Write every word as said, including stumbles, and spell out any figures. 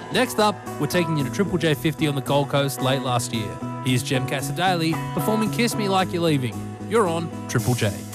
Next up, we're taking you to Triple J fifty on the Gold Coast late last year. Here's Jem Casadei performing Kiss Me Like You're Leaving. You're on Triple J.